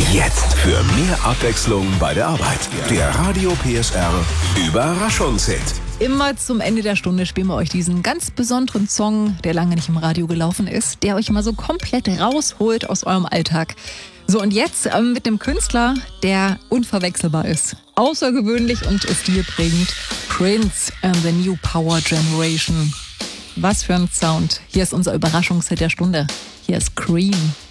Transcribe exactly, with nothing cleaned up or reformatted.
Jetzt für mehr Abwechslung bei der Arbeit. Der Radio P S R Überraschungshit. Immer zum Ende der Stunde spielen wir euch diesen ganz besonderen Song, der lange nicht im Radio gelaufen ist, der euch mal so komplett rausholt aus eurem Alltag. So, und jetzt ähm, mit einem Künstler, der unverwechselbar ist. Außergewöhnlich und stilprägend. Prince and the New Power Generation. Was für ein Sound. Hier ist unser Überraschungshit der Stunde. Hier ist Cream.